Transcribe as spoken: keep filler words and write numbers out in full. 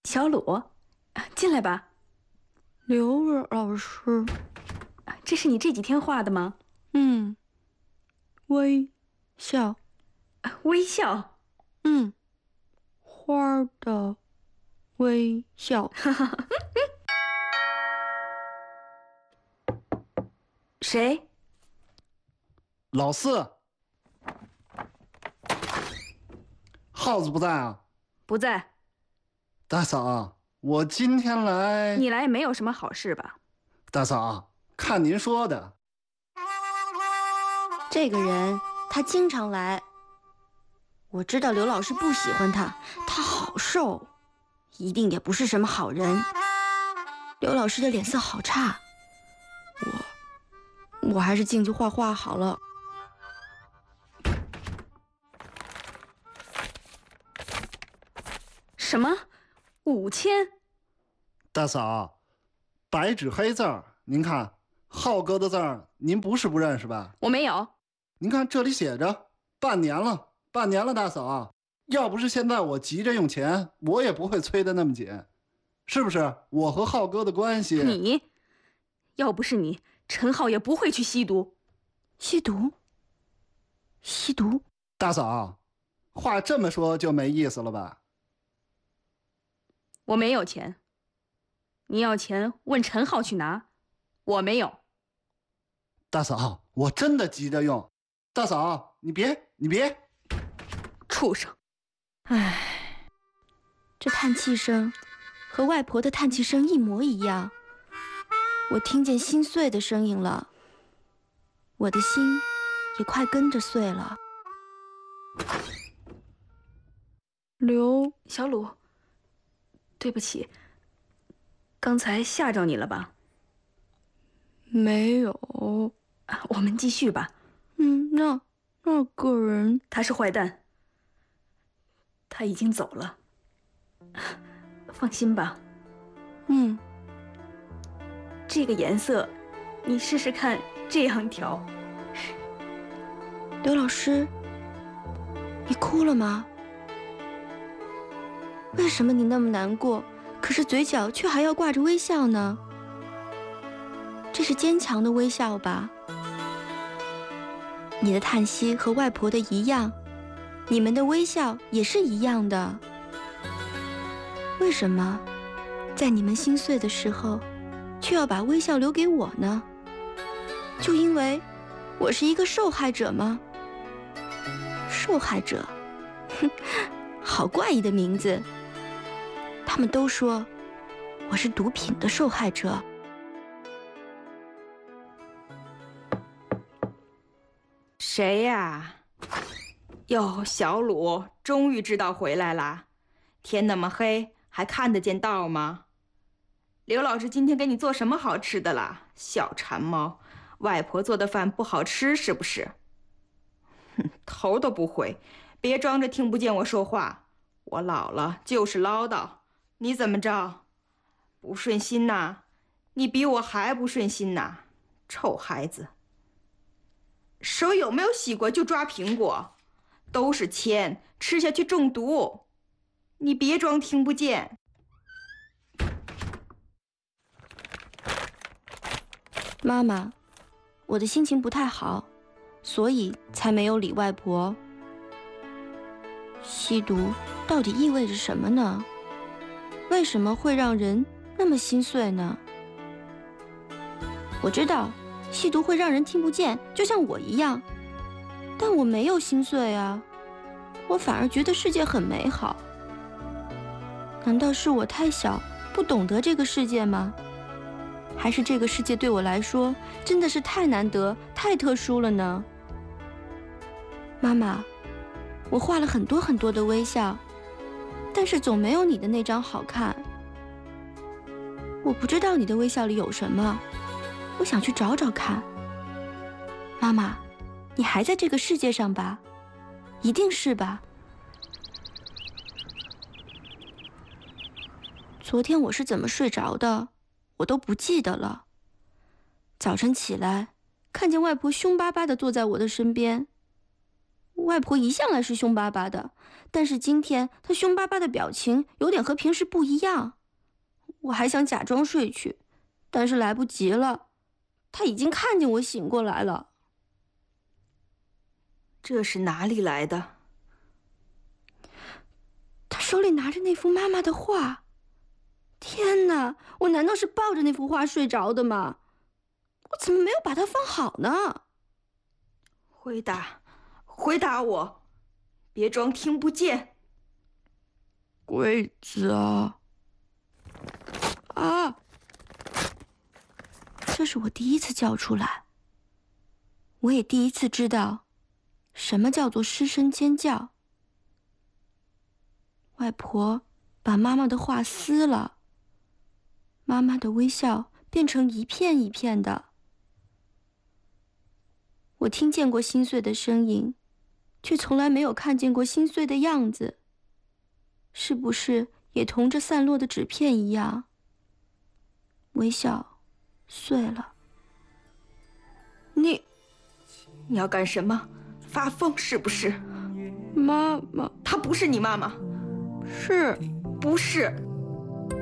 小鲁，进来吧。 刘老师， 这是你这几天画的吗？ 嗯。微笑， 微笑。 嗯，花的微笑。 谁？ 老四。耗子不在啊？ 不在。 大嫂，我今天来…… 你来也没有什么好事吧？ 大嫂，看您说的。 这个人他经常来。我知道刘老师不喜欢他，他好瘦，一定也不是什么好人。刘老师的脸色好差，我我还是进去画画好了。 什么？五千？ 大嫂，白纸黑字儿，您看，浩哥的字儿，您不是不认识吧？ 我没有。 您看这里写着，半年了，半年了，大嫂，要不是现在我急着用钱，我也不会催得那么紧，是不是？我和浩哥的关系…… 你，要不是你，陈浩也不会去吸毒。 吸毒？吸毒？ 大嫂，话这么说就没意思了吧？ 我没有钱，你要钱问陈浩去拿，我没有。 大嫂，我真的急着用。大嫂，你别，你别！ 畜生！ 唉，这叹气声和外婆的叹气声一模一样，我听见心碎的声音了，我的心也快跟着碎了。刘小鲁，对不起，刚才吓着你了吧？ 没有。 我们继续吧。 嗯，那那个人他是坏蛋，他已经走了。放心吧。 嗯， 这个颜色，你试试看，这样调。 刘老师，你哭了吗？为什么你那么难过，可是嘴角却还要挂着微笑呢？这是坚强的微笑吧？你的叹息和外婆的一样，你们的微笑也是一样的。为什么在你们心碎的时候，却要把微笑留给我呢？就因为我是一个受害者吗？受害者，哼，好怪异的名字。他们都说我是毒品的受害者。 谁呀？哟，小鲁，终于知道回来啦！天那么黑，还看得见道吗？刘老师今天给你做什么好吃的啦？小馋猫，外婆做的饭不好吃是不是？哼，头都不回，别装着听不见我说话。我老了就是唠叨，你怎么着？不顺心呐？你比我还不顺心呐，臭孩子！手有没有洗过就抓苹果，都是铅，吃下去中毒。你别装听不见。 妈妈，我的心情不太好，所以才没有理外婆。吸毒到底意味着什么呢？为什么会让人那么心碎呢？我知道吸毒会让人听不见，就像我一样，但我没有心碎啊，我反而觉得世界很美好。难道是我太小，不懂得这个世界吗？还是这个世界对我来说真的是太难得、太特殊了呢？妈妈，我画了很多很多的微笑，但是总没有你的那张好看。我不知道你的微笑里有什么，我想去找找看。妈妈，你还在这个世界上吧？一定是吧？昨天我是怎么睡着的，我都不记得了。早晨起来，看见外婆凶巴巴地坐在我的身边， 外婆一向来是凶巴巴的，但是今天她凶巴巴的表情有点和平时不一样。我还想假装睡去，但是来不及了，她已经看见我醒过来了。 这是哪里来的？ 她手里拿着那幅妈妈的画。天哪，我难道是抱着那幅画睡着的吗？我怎么没有把它放好呢？ 回答，回答我，别装听不见。 柜子啊！啊！这是我第一次叫出来，我也第一次知道什么叫做失声尖叫。外婆把妈妈的画撕了，妈妈的微笑变成一片一片的。我听见过心碎的声音，却从来没有看见过心碎的样子。是不是也同这散落的纸片一样，微笑碎了？你， 你要干什么？发疯是不是？ 妈妈， 她不是你妈妈。 是， 不是？